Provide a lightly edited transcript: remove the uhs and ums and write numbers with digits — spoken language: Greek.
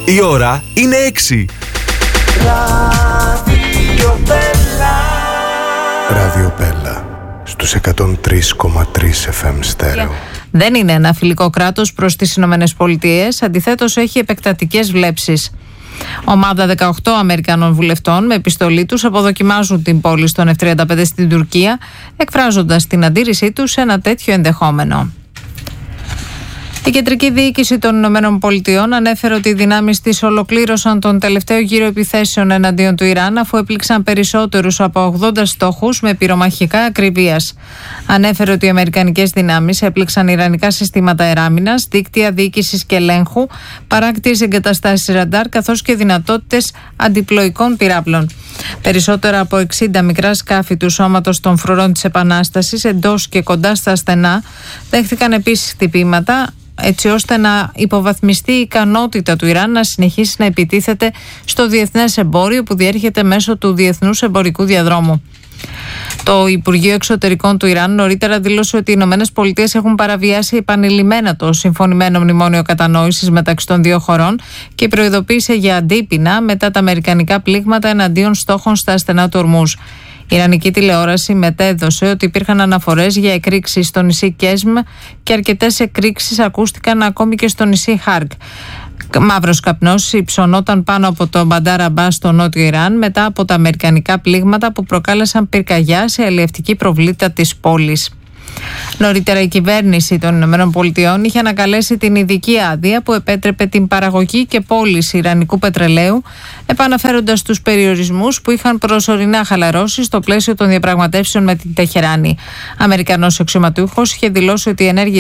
Η ώρα είναι 6. Ράδιο Μπέλα στους 103,3 FM στέρεο. Δεν είναι ένα φιλικό κράτος προς τις Ηνωμένες Πολιτείες, αντιθέτως έχει επεκτατικές βλέψεις. Ομάδα 18 Αμερικανών βουλευτών με επιστολή τους αποδοκιμάζουν την πώληση των F-35 στην Τουρκία, εκφράζοντας την αντίρρησή τους σε ένα τέτοιο ενδεχόμενο. Η κεντρική διοίκηση των Ηνωμένων Πολιτειών ανέφερε ότι οι δυνάμεις της ολοκλήρωσαν τον τελευταίο γύρο επιθέσεων εναντίον του Ιράν, αφού έπληξαν περισσότερους από 80 στόχους με πυρομαχικά ακρίβειας. Ανέφερε ότι οι αμερικανικές δυνάμεις έπληξαν ιρανικά συστήματα αεράμινας, δίκτυα διοίκησης και ελέγχου, παράκτιες εγκαταστάσεις ραντάρ καθώς και δυνατότητες αντιπλοϊκών πυράβλων. Περισσότερα από 60 μικρά σκάφη του Σώματος των Φρουρών της Επανάστασης εντός και κοντά στα στενά δέχτηκαν επίσης χτυπήματα, έτσι ώστε να υποβαθμιστεί η ικανότητα του Ιράν να συνεχίσει να επιτίθεται στο διεθνές εμπόριο που διέρχεται μέσω του διεθνούς εμπορικού διαδρόμου. Το Υπουργείο Εξωτερικών του Ιράν νωρίτερα δήλωσε ότι οι Ηνωμένες Πολιτείες έχουν παραβιάσει επανειλημμένα το συμφωνημένο μνημόνιο κατανόησης μεταξύ των δύο χωρών και προειδοποίησε για αντίπεινα μετά τα αμερικανικά πλήγματα εναντίον στόχων στα στενά του Ορμούζ. Η Ιρανική τηλεόραση μετέδωσε ότι υπήρχαν αναφορές για εκρήξεις στο νησί Κέσμ και αρκετές εκρήξεις ακούστηκαν ακόμη και στο νησί Χάρκ. Μαύρος καπνός υψωνόταν πάνω από το Μπαντάρ Αμπάς στο νότιο Ιράν μετά από τα αμερικανικά πλήγματα που προκάλεσαν πυρκαγιά σε αλλιευτική προβλήτα της πόλης. Νωρίτερα η κυβέρνηση των Ηνωμένων Πολιτειών είχε ανακαλέσει την ειδική άδεια που επέτρεπε την παραγωγή και πώληση ιρανικού πετρελαίου, επαναφέροντας τους περιορισμούς που είχαν προσωρινά χαλαρώσει στο πλαίσιο των διαπραγματεύσεων με την Τεχεράνη. Αμερικανός αξιωματούχος είχε δηλώσει ότι οι ενέργειες